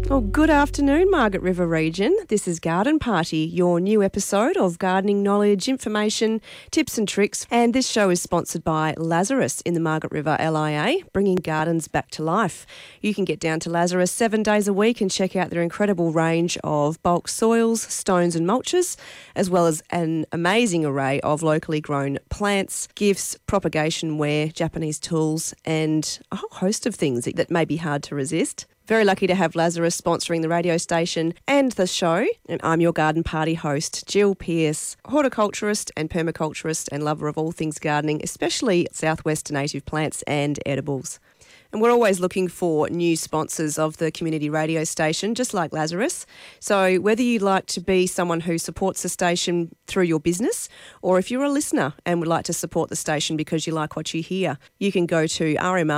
Well, good afternoon, Margaret River region. This is Garden Party, your new episode of gardening knowledge, information, tips and tricks. And this show is sponsored by Lazarus in the Margaret River LIA, bringing gardens back to life. You can get down to Lazarus 7 days a week and check out their incredible range of bulk soils, stones and mulches, as well as an amazing array of locally grown plants, gifts, propagation ware, Japanese tools, and a whole host of things that may be hard to resist. Very lucky to have Lazarus sponsoring the radio station and the show. And I'm your Garden Party host, Jill Pearce, horticulturist and permaculturist and lover of all things gardening, especially southwest native plants and edibles. And we're always looking for new sponsors of the community radio station, just like Lazarus. So whether you like to be someone who supports the station through your business, or if you're a listener and would like to support the station because you like what you hear, you can go to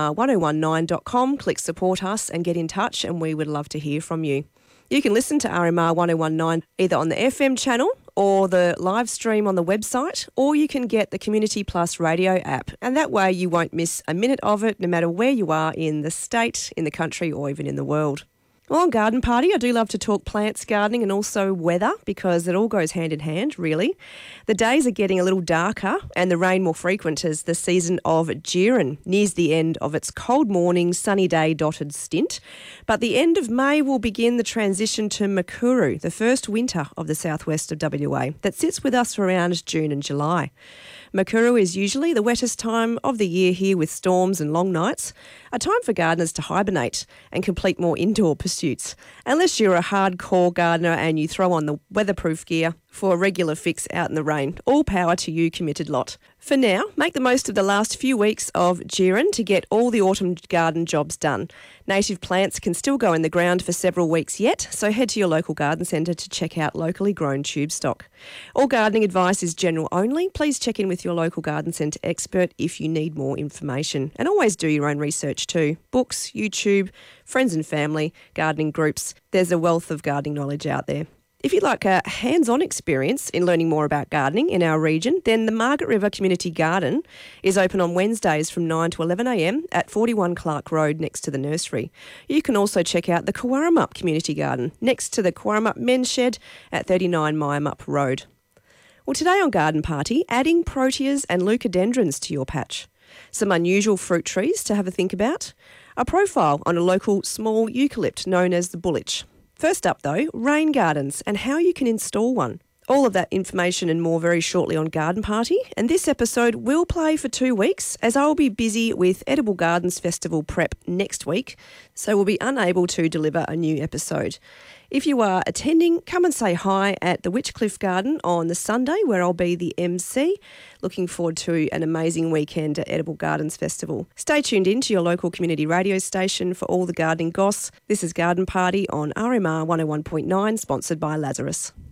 rmr1019.com, click support us and get in touch, and we would love to hear from you. You can listen to RMR 1019 either on the FM channel or the live stream on the website, or you can get the Community Plus radio app. And that way you won't miss a minute of it, no matter where you are in the state, in the country, or even in the world. Well, on Garden Party, I do love to talk plants, gardening and also weather, because it all goes hand in hand, really. The days are getting a little darker and the rain more frequent as the season of Jiran nears the end of its cold morning, sunny day dotted stint. But the end of May will begin the transition to Makuru, the first winter of the southwest of WA, that sits with us around June and July. Makuru is usually the wettest time of the year here, with storms and long nights, a time for gardeners to hibernate and complete more indoor pursuits. Unless you're a hardcore gardener and you throw on the weatherproof gear for a regular fix out in the rain. All power to you, committed lot. For now, make the most of the last few weeks of Jiran to get all the autumn garden jobs done. Native plants can still go in the ground for several weeks yet, so head to your local garden centre to check out locally grown tube stock. All gardening advice is general only. Please check in with your local garden centre expert if you need more information. And always do your own research too. Books, YouTube, friends and family, gardening groups. There's a wealth of gardening knowledge out there. If you'd like a hands-on experience in learning more about gardening in our region, then the Margaret River Community Garden is open on Wednesdays from 9 to 11am at 41 Clark Road next to the nursery. You can also check out the Cowarup Community Garden next to the Cowarup Men's Shed at 39 Myamup Road. Well, today on Garden Party, adding proteas and leucadendrons to your patch. Some unusual fruit trees to have a think about. A profile on a local small eucalypt known as the Bullich. First up though, rain gardens and how you can install one. All of that information and more very shortly on Garden Party. And this episode will play for 2 weeks as I will be busy with Edible Gardens Festival prep next week, so we'll be unable to deliver a new episode. If you are attending, come and say hi at the Witchcliff Garden on the Sunday, where I'll be the MC. Looking forward to an amazing weekend at Edible Gardens Festival. Stay tuned in to your local community radio station for all the gardening goss. This is Garden Party on RMR 101.9, sponsored by Lazarus.